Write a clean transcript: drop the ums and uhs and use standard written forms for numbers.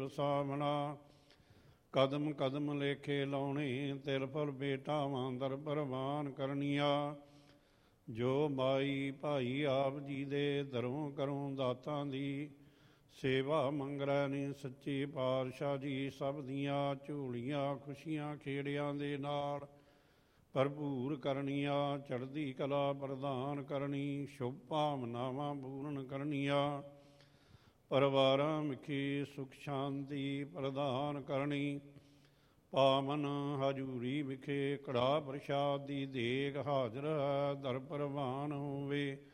ਸਾਵਣਾ ਕਦਮ ਕਦਮ ਲੇਖੇ ਲਾਉਣੇ, ਤਿਲ ਫਲ ਬੇਟਾਵਾਂ ਦਰ ਪ੍ਰਵਾਨ ਕਰਨੀਆਂ। ਜੋ ਮਾਈ ਭਾਈ ਆਪ ਜੀ ਦੇ ਦਰੋਂ ਕਰੋਂ ਦਾਤਾਂ ਦੀ ਸੇਵਾ ਮੰਗਰੈ ਨੇ ਸੱਚੇ ਪਾਤਸ਼ਾਹ ਜੀ। ਸਭ ਦੀਆਂ ਝੋਲੀਆਂ ਖੁਸ਼ੀਆਂ ਖੇੜਿਆਂ ਦੇ ਨਾਲ ਭਰਪੂਰ ਕਰਨੀਆਂ। ਚੜ੍ਹਦੀ ਕਲਾ ਪ੍ਰਦਾਨ ਕਰਨੀ, ਸ਼ੁਭ ਭਾਵਨਾਵਾਂ ਪੂਰਨ ਕਰਨੀਆਂ। ਪਰਿਵਾਰਾਂ ਵਿਖੇ ਸੁਖ ਸ਼ਾਂਤੀ ਪ੍ਰਦਾਨ ਕਰਨੀ। ਪਾਵਨ ਹਜ਼ੂਰੀ ਵਿਖੇ ਕੜਾਹ ਪ੍ਰਸ਼ਾਦ ਦੀ ਦੇਗ ਹਾਜ਼ਰ ਹੈ, ਦਰ ਪ੍ਰਵਾਨ ਹੋਵੇ।